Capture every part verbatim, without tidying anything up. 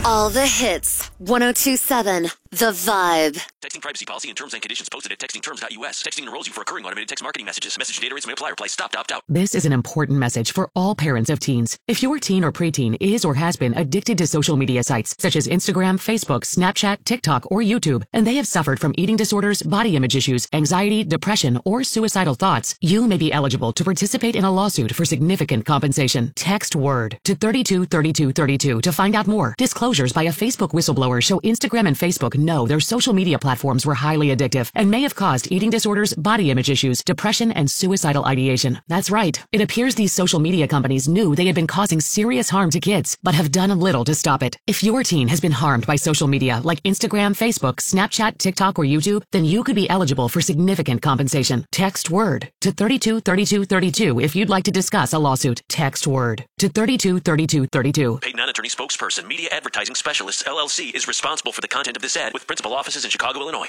All the hits. one oh two point seven The Vibe. Texting privacy policy and terms and conditions posted at texting terms dot U S. Texting enrolls you for recurring automated text marketing messages. Message data rates may apply. Reply stop to opt out. This is an important message for all parents of teens. If your teen or preteen is or has been addicted to social media sites such as Instagram, Facebook, Snapchat, TikTok, or YouTube, and they have suffered from eating disorders, body image issues, anxiety, depression, or suicidal thoughts, you may be eligible to participate in a lawsuit for significant compensation. Text WORD to thirty-two thirty-two thirty-two to find out more. Disclosures by a Facebook whistleblower show Instagram and Facebook know their social media platforms were highly addictive and may have caused eating disorders, body image issues, depression, and suicidal ideation. That's right. It appears these social media companies knew they had been causing serious harm to kids, but have done little to stop it. If your teen has been harmed by social media like Instagram, Facebook, Snapchat, TikTok, or YouTube, then you could be eligible for significant compensation. Text WORD to thirty-two thirty-two thirty-two if you'd like to discuss a lawsuit. Text WORD to thirty-two thirty-two thirty-two. Paid non-attorney spokesperson, Media Advertising Specialists, L L C, is responsible for the content of this ad with principal offices in Chicago, Illinois.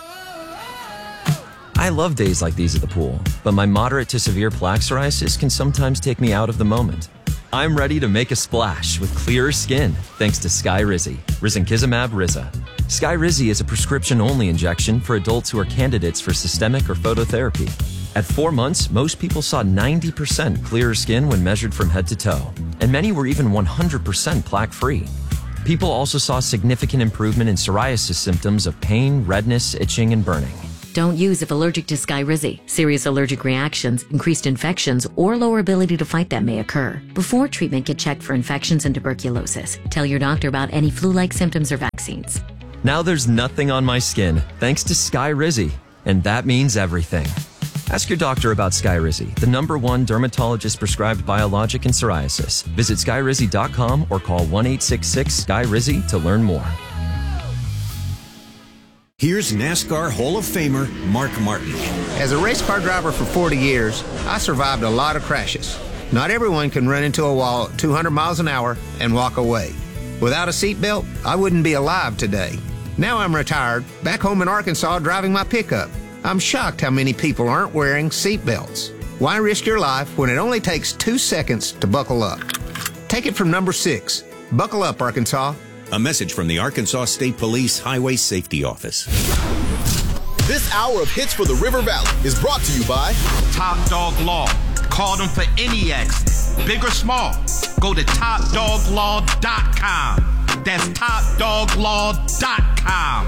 I love days like these at the pool, but my moderate to severe plaque psoriasis can sometimes take me out of the moment. I'm ready to make a splash with clearer skin thanks to Skyrizi, risankizumab Riza. Skyrizi is a prescription-only injection for adults who are candidates for systemic or phototherapy. At four months, most people saw ninety percent clearer skin when measured from head to toe, and many were even one hundred percent plaque-free. People also saw significant improvement in psoriasis symptoms of pain, redness, itching, and burning. Don't use if allergic to Skyrizi. Serious allergic reactions, increased infections, or lower ability to fight them may occur. Before treatment, get checked for infections and tuberculosis. Tell your doctor about any flu-like symptoms or vaccines. Now there's nothing on my skin thanks to Skyrizi, and that means everything. Ask your doctor about Skyrizi, the number one dermatologist-prescribed biologic in psoriasis. Visit skyrizi dot com or call one eight six six Skyrizi to learn more. Here's NASCAR Hall of Famer Mark Martin. As a race car driver for forty years, I survived a lot of crashes. Not everyone can run into a wall at two hundred miles an hour and walk away. Without a seatbelt, I wouldn't be alive today. Now I'm retired, back home in Arkansas driving my pickup. I'm shocked how many people aren't wearing seatbelts. Why risk your life when it only takes two seconds to buckle up? Take it from number six. Buckle up, Arkansas. A message from the Arkansas State Police Highway Safety Office. This hour of Hits for the River Valley is brought to you by Top Dog Law. Call them for any accident, big or small. Go to top dog law dot com. That's top dog law dot com.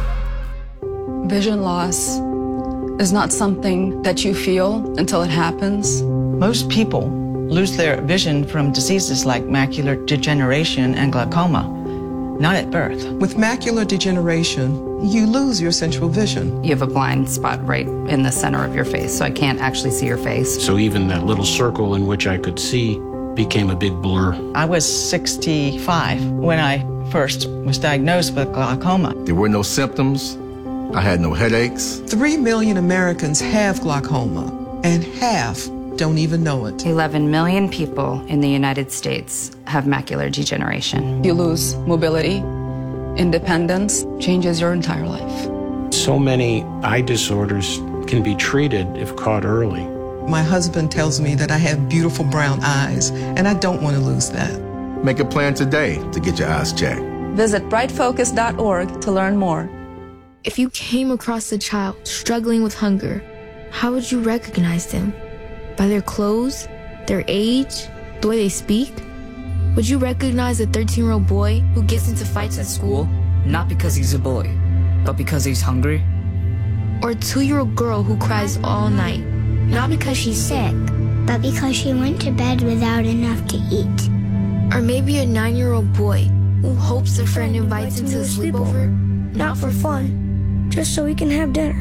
Vision loss is not something that you feel until it happens. Most people lose their vision from diseases like macular degeneration and glaucoma. Not at birth. With macular degeneration, you lose your central vision. You have a blind spot right in the center of your face, so I can't actually see your face. So even that little circle in which I could see became a big blur. I was sixty-five when I first was diagnosed with glaucoma. There were no symptoms. I had no headaches. Three million Americans have glaucoma, and half don't even know it. eleven million people in the United States have macular degeneration. You lose mobility, independence, changes your entire life. So many eye disorders can be treated if caught early. My husband tells me that I have beautiful brown eyes, and I don't want to lose that. Make a plan today to get your eyes checked. Visit bright focus dot org to learn more. If you came across a child struggling with hunger, how would you recognize them? By their clothes, their age, the way they speak? Would you recognize a thirteen-year-old boy who gets into fights at school? Not because he's a boy, but because he's hungry? Or a two-year-old girl who cries all night? Not because she's sick, but because she went to bed without enough to eat. Or maybe a nine-year-old boy who hopes a friend invites him to a sleepover? Not for fun, just so we can have dinner.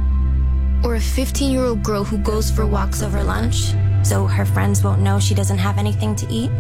Or a fifteen-year-old girl who goes for walks over lunch, so her friends won't know she doesn't have anything to eat?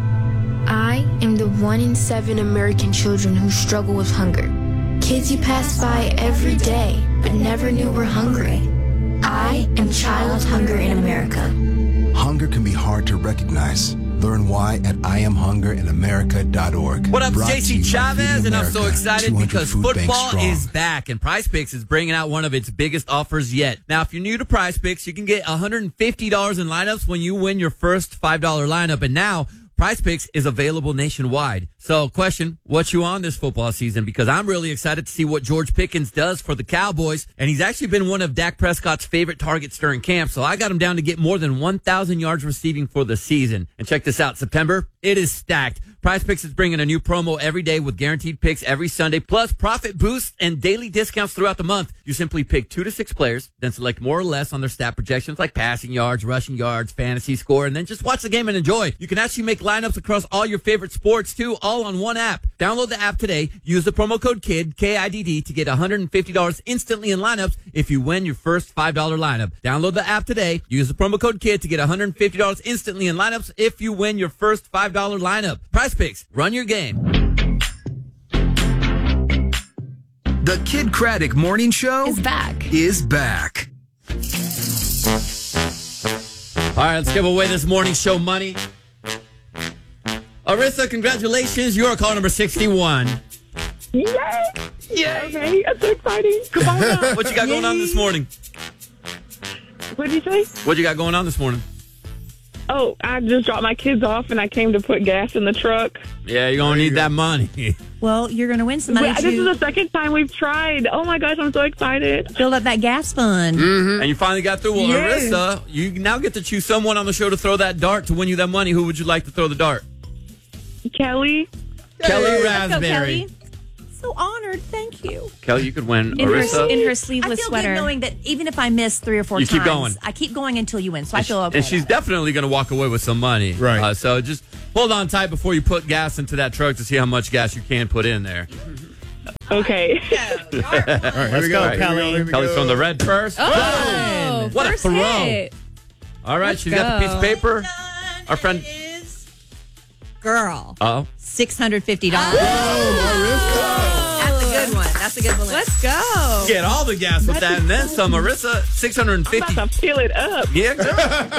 I am the one in seven American children who struggle with hunger. Kids you pass by every day, but never knew were hungry. I am Child Hunger in America. Hunger can be hard to recognize. Learn why at I am hunger in america dot org. What up, J C Chavez, and I'm so excited because football is back, and PrizePicks is bringing out one of its biggest offers yet. Now, if you're new to PrizePicks, you can get one hundred fifty dollars in lineups when you win your first five dollar lineup, and now Prize Picks is available nationwide. So, question, what you on this football season? Because I'm really excited to see what George Pickens does for the Cowboys. And he's actually been one of Dak Prescott's favorite targets during camp. So I got him down to get more than one thousand yards receiving for the season. And check this out. September, it is stacked. Prize Picks is bringing a new promo every day with guaranteed picks every Sunday, plus profit boosts and daily discounts throughout the month. You simply pick two to six players, then select more or less on their stat projections like passing yards, rushing yards, fantasy score, and then just watch the game and enjoy. You can actually make lineups across all your favorite sports, too, all on one app. Download the app today. Use the promo code KIDD, K I D D, to get one hundred fifty dollars instantly in lineups if you win your first five dollar lineup. Download the app today. Use the promo code KIDD to get one hundred fifty dollars instantly in lineups if you win your first five dollar lineup. Prize Picks. Run your game. The Kid Craddock Morning Show is back. Is back. All right, let's give away this morning show money. Arissa, congratulations. You are call number sixty-one. Yay! Yay! Okay, that's so exciting. Come on up. What you got going on this morning? What did you say? What you got going on this morning? Oh, I just dropped my kids off and I came to put gas in the truck. Yeah, you're going to need that money. Well, you're going to win some money. Well, this is the second time we've tried. Oh, my gosh, I'm so excited. Build up that gas fund. Mm-hmm. And you finally got through. Well, Yes. Arissa, you now get to choose someone on the show to throw that dart to win you that money. Who would you like to throw the dart? Kelly. Kelly Let's go, Raspberry. Kelly. So honored. Thank you. Kelly, you could win. In Arissa. her, in her sleeveless I feel sweater. good knowing that even if I miss three or four You times, keep going. I keep going until you win. So I feel okay. And she's definitely going to walk away with some money. Right. Uh, so just hold on tight before you put gas into that truck to see how much gas you can put in there. Okay. All right, let's go, All right, Kelly. here we go. Kelly's from the red first. Oh, Boom! What first a throw. hit. All right, Let's she's got the piece of go. paper. Our friend. Girl. Uh-oh. six hundred fifty dollars. That's a good one. That's a good one. Let's go. Get all the gas with that and then some. Marissa, six hundred fifty. I'm about to fill it up. Yeah, girl.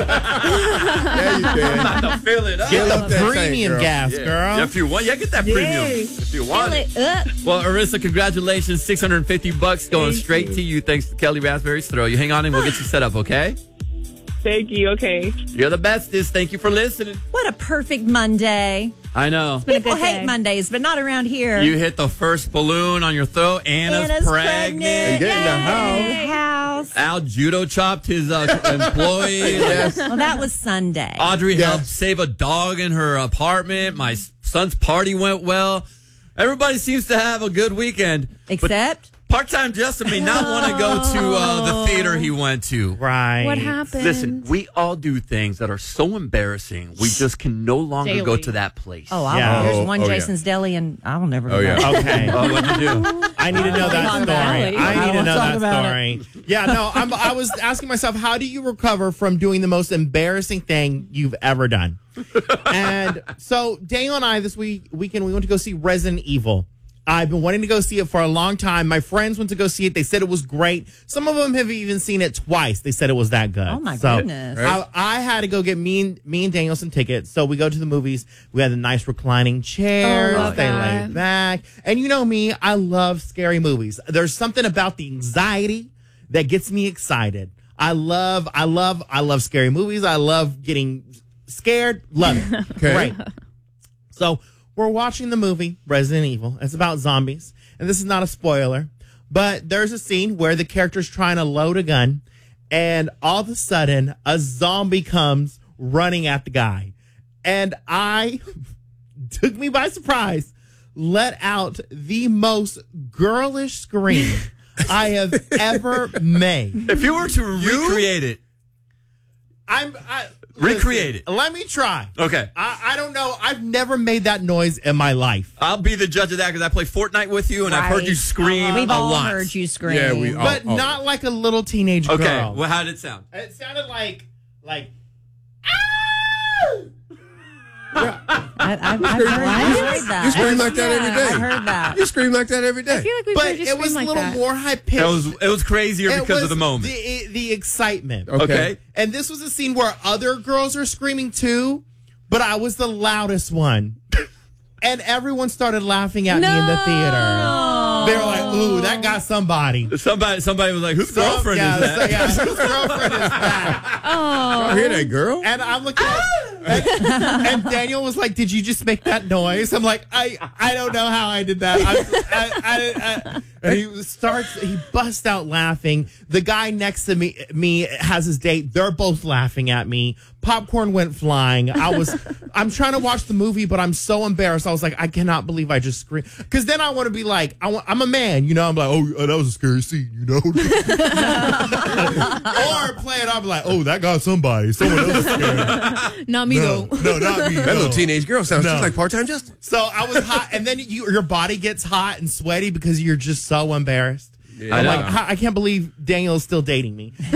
Yeah, you can. I'm about to fill it up. Get the premium gas, Yeah. girl. Yeah, if you want, yeah, get that premium. Yay. If you want Fill it. it up. Well, Arissa, congratulations. six hundred fifty bucks going Thank straight you. to you thanks to Kelly Raspberry's throw. You hang on and we'll get you set up, okay? Thank you. Okay. You're the bestest. Thank you for listening. What a perfect Monday. I know. People hate Mondays, but not around here. You hit the first balloon on your throat. Anna's, Anna's pregnant. pregnant. Get in the Yay. house. Al judo chopped his uh, employee. Yes. Well, that was Sunday. Audrey helped save a dog in her apartment. My son's party went well. Everybody seems to have a good weekend. Except? Part-time Justin may not want to go to uh, the theater he went to. Right. What happened? Listen, we all do things that are so embarrassing, we just can no longer go Daily. to that place. Oh, I'll, Yeah. there's Oh, one oh, yeah. Jason's Deli, and I'll never go Oh, yeah. back. Okay. Oh, what'd you do? I need to know that On story. Valley. I need I to will know talk that about story. Yeah, no, I'm, I was asking myself, how do you recover from doing the most embarrassing thing you've ever done? And so Daniel and I this week weekend we went to go see Resident Evil. I've been wanting to go see it for a long time. My friends went to go see it. They said it was great. Some of them have even seen it twice. They said it was that good. Oh, my so goodness. I, I had to go get me and, me and Daniel some tickets. So we go to the movies. We had the nice reclining chairs. Oh, love they that. lay back. And you know me, I love scary movies. There's something about the anxiety that gets me excited. I love, I love, I love scary movies. I love getting scared. Love it. Okay. Great. So we're watching the movie Resident Evil. It's about zombies. And this is not a spoiler, but there's a scene where the character's trying to load a gun and all of a sudden a zombie comes running at the guy. And I took me by surprise, let out the most girlish scream I have ever made. If you were to recreate it, I'm I, recreate listen, Let me try. Okay. I, I don't know. I've never made that noise in my life. I'll be the judge of that because I play Fortnite with you and I've heard you scream We've a all lot. heard you scream. Yeah, we. But oh, oh. not like a little teenage Okay, girl. well, how did it sound? It sounded like like. I, I've, I've heard, I've heard that. You scream like that every day. I've heard that. You scream like that every day. I feel like we've But heard you it was a scream like little that. more high pitched. It was it was crazier because of the moment. The, the excitement. Okay. Okay. And this was a scene where other girls are screaming too, but I was the loudest one. And everyone started laughing at me in the theater. They were like, ooh, that got somebody. Somebody somebody was like, whose Some- girlfriend yeah, is that? so- yeah, whose girlfriend is that? Oh. I hear that, girl. And I'm looking at, and, and Daniel was like, "Did you just make that noise?" I'm like, "I I don't know how I did that." I, I, I, I, and he starts, he busts out laughing. The guy next to me me has his date. They're both laughing at me. Popcorn went flying. I was, I'm trying to watch the movie, but I'm so embarrassed. I was like, I cannot believe I just screamed. Because then I want to be like, I want, I'm a man, you know. I'm like, oh, oh, that was a scary scene, you know. Or play it off like, oh, that got somebody. Someone else scared. Not me no, though. No, not me. That no. little teenage girl sounds No. just like part-time Justin. So I was hot, and then you, your body gets hot and sweaty because you're just so embarrassed. Yeah. I'm I like, know. I can't believe Daniel is still dating me. And,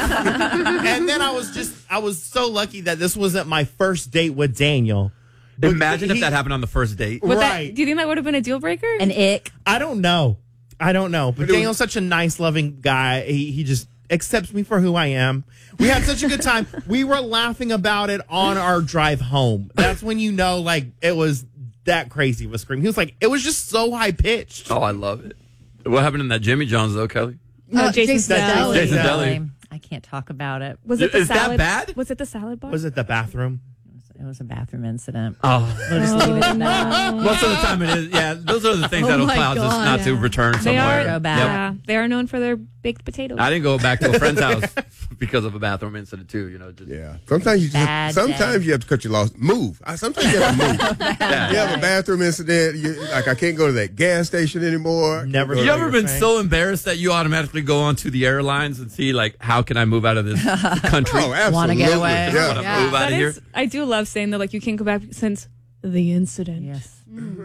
and then I was just, I was so lucky that this wasn't my first date with Daniel. But Imagine he- if that happened on the first date. Would right. that, do you think that would have been a deal breaker? An ick. I don't know. I don't know. But But it was- Daniel's such a nice, loving guy. He, he just accepts me for who I am. We had such a good time. We were laughing about it on our drive home. That's when you know, like, it was that crazy of a scream. He was like, it was just so high pitched. Oh, I love it. What happened in that Jimmy John's though, Kelly? No, Uh, Jason Jason Deli. Deli. Jason Deli. I can't talk about it. Was it the Is that salad? bad? Was it the salad bar? Was it the bathroom? It was a bathroom incident. Oh, We'll just leave it at that. most of the time it is. Yeah, those are the things Oh that'll my cause us God. not to Yeah. return They somewhere. are, Go back. yeah, they are known for their baked potatoes. I didn't go back to a friend's house because of a bathroom incident too. You know, just, Yeah. Sometimes you just, Bad sometimes day. you have to cut your loss. Move. I, sometimes you have to move. yeah. You have a bathroom incident. You, like I can't go to that gas station anymore. Never Can't You go to- ever been so embarrassed that you automatically go onto the airlines and see like, how can I move out of this country? Oh, absolutely. Wanna get away. I Yeah. want to Yeah. move out That of here. is- I do love saying that, like, you can't go back since the incident. Yes.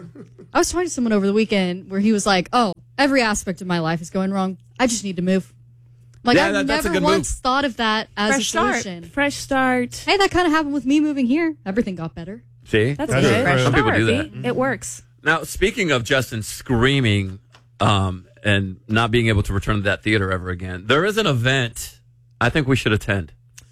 I was talking to someone over the weekend where he was like, "Oh, every aspect of my life is going wrong. I just need to move." Like Yeah, I've that- that's a never good once move. thought of that as Fresh a start. solution. Fresh start. Hey, that kind of happened with me moving here. Everything got better. See, That's That's good. true. Some people Start, do B. that. It works. Now, speaking of Justin screaming um, and not being able to return to that theater ever again, there is an event I think we should attend.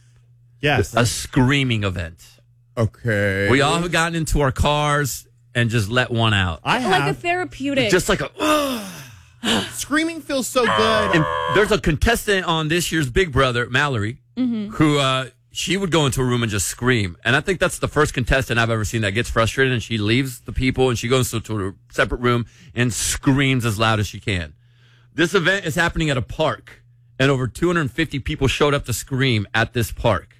Yes. A screaming event. Okay. We all have gotten into our cars and just let one out. I Like a have. therapeutic. Just like a. Screaming feels so good. And there's a contestant on this year's Big Brother, Mallory, Mm-hmm. who uh, she would go into a room and just scream. And I think that's the first contestant I've ever seen that gets frustrated and she leaves the people and she goes to, to a separate room and screams as loud as she can. This event is happening at a park, and over two hundred fifty people showed up to scream at this park.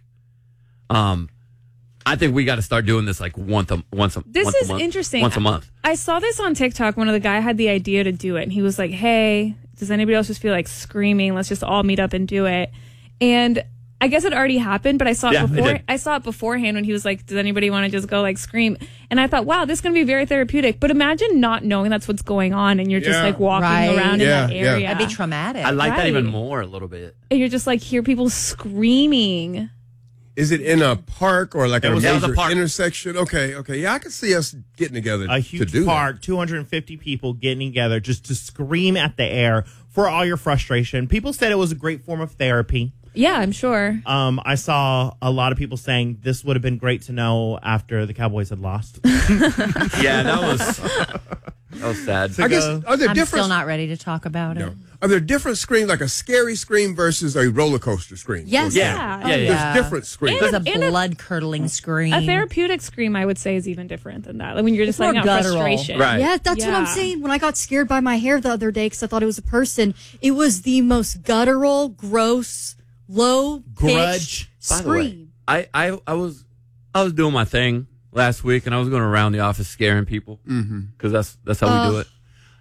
Um, I think we got to start doing this like once a once a This once a is month, interesting. once a month. I saw this on TikTok. One of the guy had the idea to do it, and he was like, "Hey, does anybody else just feel like screaming? Let's just all meet up and do it." And I guess it already happened, but I saw it Yeah, it before. did. I saw it beforehand when he was like, "Does anybody want to just go like scream?" And I thought, "Wow, this is going to be very therapeutic." But imagine not knowing that's what's going on, and you're just Yeah. like walking Right. around Yeah, in that yeah. area. That'd be traumatic. I like that even Right. more a little bit. And you're just like hear people screaming. Is it in a park or like It a was- it was a major park. intersection? Okay, okay. Yeah, I can see us getting together A to huge do park, two hundred fifty people getting together just to scream at the air for all your frustration. People said it was a great form of therapy. Yeah, I'm sure. Um, I saw a lot of people saying this would have been great to know after the Cowboys had lost. Yeah, that was that was sad. that. I guess, are there I'm different? still not ready to talk about it. No. Are there different screams, like a scary scream versus a roller coaster scream? Yes. For Yeah, example? yeah, yeah. There's different screams. There's a And a- blood curdling scream. A therapeutic scream, I would say, is even different than that. Like when you're just It's more letting out guttural. frustration. Right. Yeah, that's what I'm Yeah. saying. When I got scared by my hair the other day because I thought it was a person, it was the most guttural, gross, low Grudge. By the way, scream. I, I, I was I was doing my thing last week, and I was going around the office scaring people because Mm-hmm. that's that's how Uh. we do it.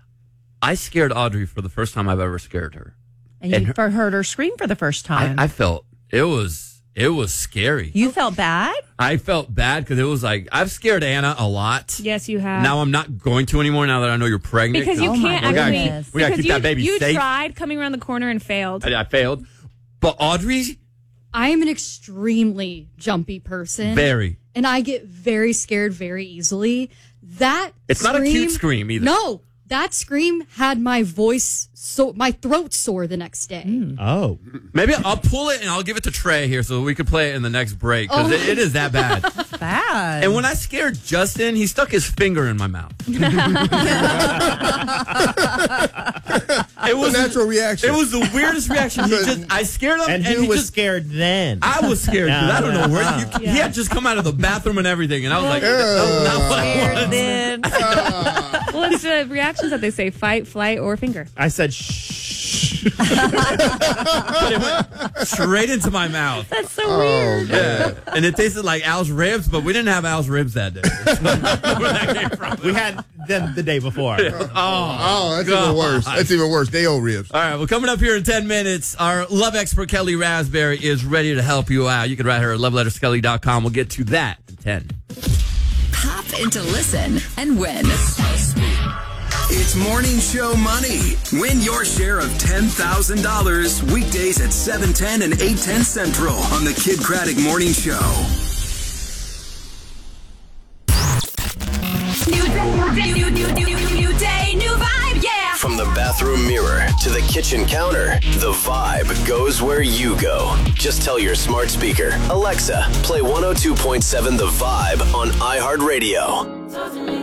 I scared Audrey for the first time I've ever scared her. and you and her- heard her scream for the first time. I, I felt it was it was scary. you felt bad? I felt bad because it was like I've scared Anna a lot. Yes, you have. Now I'm not going to anymore. Now that I know you're pregnant, because you Oh my can't we gotta, actually. goodness. we gotta because keep you, that baby you safe. tried coming around the corner and failed. I, I failed, but Audrey I am an extremely jumpy person. very. And I get very scared very easily. That It's not a scream- cute scream either. No. that scream had my voice, so my throat sore the next day. Mm. Oh. Maybe I'll pull it and I'll give it to Trey here so we can play it in the next break because Oh. it, it is that bad. Bad. And when I scared Justin, he stuck his finger in my mouth. It was a natural reaction. It was the weirdest reaction. He just, I scared him, And and, who he was just, scared then? I was scared because I don't know where you, Yeah. he had just come out of the bathroom and everything, and I was like, "That's not what I wanted." Then. Well, it's the reactions that they say: fight, flight, or finger. I said shh. But it went straight into my mouth. That's so weird. Yeah, and it tasted like Al's ribs, but we didn't have Al's ribs that day. Where that came from. We had them the day before. Oh, Oh, that's God. even worse. That's even worse. Day old ribs. All right, well, coming up here in ten minutes, our love expert, Kelly Raspberry, is ready to help you out. You can write her at love letters kelly dot com. We'll get to that in ten. Pop into Listen and win. It's Morning Show Money. Win your share of ten thousand dollars weekdays at seven ten and eight ten Central on the Kid Craddock Morning Show. New day, new, new, new, new, new day, new vibe, yeah. From the bathroom mirror to the kitchen counter, the vibe goes where you go. Just tell your smart speaker, Alexa, play one oh two point seven The Vibe on iHeartRadio.